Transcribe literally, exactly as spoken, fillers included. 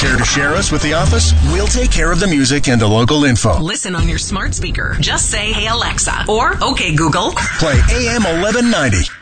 Care to share us with the office? We'll take care of the music and the local info. Listen on your smart speaker. Just say, "Hey Alexa," or "Okay Google." Play A M eleven ninety.